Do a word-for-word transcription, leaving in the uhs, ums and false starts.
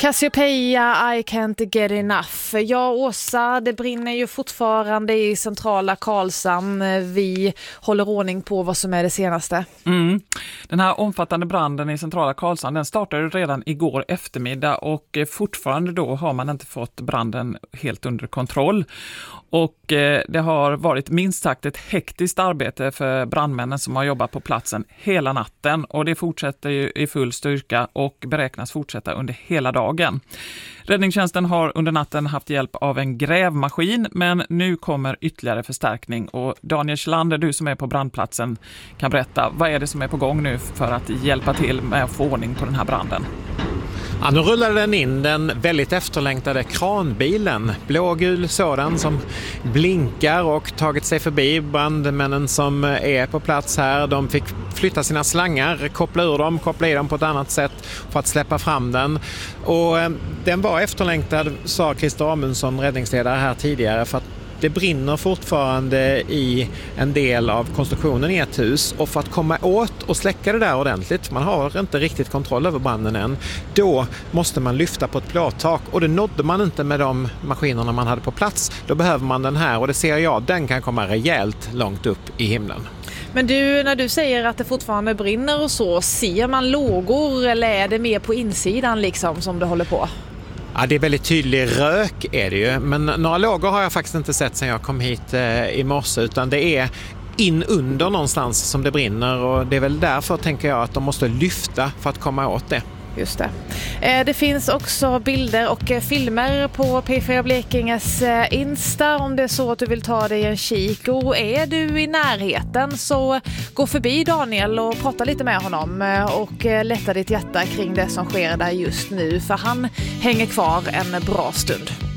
Cassiopeia, I can't get enough. Ja, Åsa, det brinner ju fortfarande i centrala Karlshamn. Vi håller ordning på vad som är det senaste. Mm. Den här omfattande branden i centrala Karlshamn, den startade redan igår eftermiddag och fortfarande då har man inte fått branden helt under kontroll. Och eh, det har varit minst sagt ett hektiskt arbete för brandmännen som har jobbat på platsen hela natten. Och det fortsätter ju i full styrka och beräknas fortsätta under hela dagen. Räddningstjänsten har under natten haft hjälp av en grävmaskin, men nu kommer ytterligare förstärkning. Och Daniel Kjellander, du som är på brandplatsen, kan berätta, vad är det som är på gång nu för att hjälpa till med att få ordning på den här branden? Ja, nu rullade den in, den väldigt efterlängtade kranbilen, blågul sådan som blinkar och tagit sig förbi. Brandmännen som är på plats här, de fick flytta sina slangar, koppla ur dem, koppla i dem på ett annat sätt för att släppa fram den. Och eh, den var efterlängtad, sa Christer Amundsen, räddningsledare här tidigare, för att det brinner fortfarande i en del av konstruktionen i ett hus, och för att komma åt och släcka det där ordentligt, man har inte riktigt kontroll över branden än, då måste man lyfta på ett plåttak, och det nådde man inte med de maskinerna man hade på plats. Då behöver man den här, och det ser jag, den kan komma rejält långt upp i himlen. Men du, när du säger att det fortfarande brinner och så, ser man lågor eller är det mer på insidan liksom som det håller på? Ja, det är väldigt tydlig rök är det ju, men några lågor har jag faktiskt inte sett sedan jag kom hit eh, i morse, utan det är in under någonstans som det brinner, och det är väl därför, tänker jag, att de måste lyfta för att komma åt det. Just det. Det finns också bilder och filmer på P fyra Blekinges Insta om det är så att du vill ta dig en kik. Och är du i närheten så gå förbi Daniel och prata lite med honom och lätta ditt hjärta kring det som sker där just nu, för han hänger kvar en bra stund.